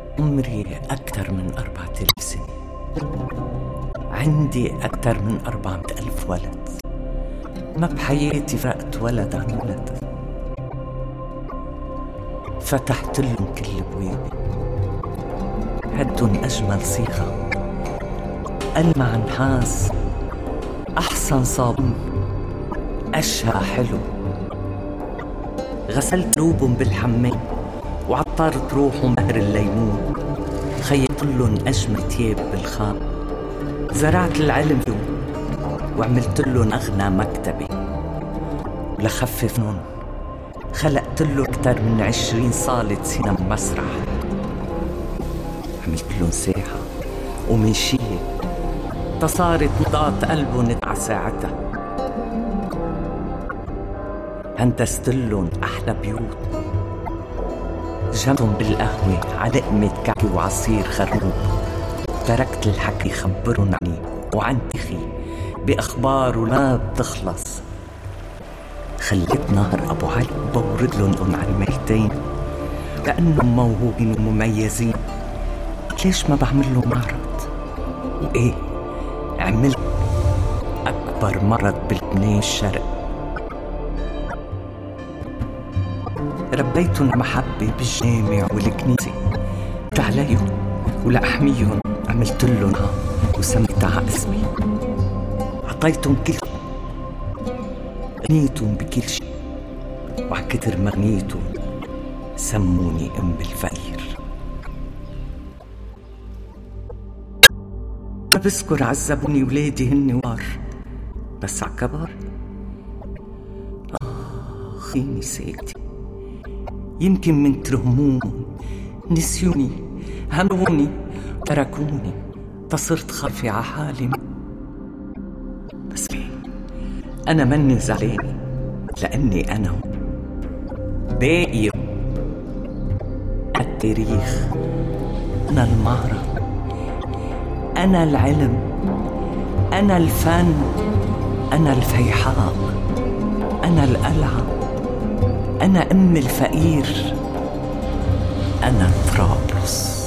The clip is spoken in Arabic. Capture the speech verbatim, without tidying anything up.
عمري أكثر من أربعة آلاف سنة، عندي أكثر من أربعمائة ألف ولد، ما بحياتي فرقت ولد عن ولد. فتحت لهم كل بوابي، هدن أجمل صيغة، ألمع نحاس، أحسن صابون، أشهى حلو. غسلت قلوبهم بالحمام وعطرت روحهم مهر الليمون، خيطت لهم أجمل تياب بالخام، زرعت العلم فيهم وعملت لهم أغنى مكتبة. ولخففنهم خلقت له أكتر من عشرين صالة سينما مسرح، عملت لهم ساحة ومنشية تصارت نضات قلبهم على ساعتها. هندست لهم أحلى بيوت، جمتهم بالقهوة على لقمة كعكة وعصير خروب. تركت الحكي خبرهم عني وعن تخي بأخبار وما بتخلص. خليت نهر أبو علي بورد لهم على الميتين لأنهم موهوبين ومميزين. ليش ما بعمل لهم معرض؟ وإيه عملت أكبر معرض بلبنان الشرق. ربيتهم محبة بالجامع والكنيسة، عليهم ولأحميهم عملت لهم وسميتها اسمي. عطيتهم كل شيء، غنيتهم بكل شيء، وعكتر ما غنيتهم سموني أم الفقير. ما بذكر عذبوني ولادي هن وار، بس عكبر آه خيني سيدي، يمكن من ترهمون نسيوني هموني تركوني تصرت خافي على حالي. بس ليه أنا مني زعلانة، لأني أنا باقي التاريخ. أنا المعرض، أنا العلم، أنا الفن، أنا الفيحاء، أنا القلعة، أنا أم الفقير، أنا طرابلس.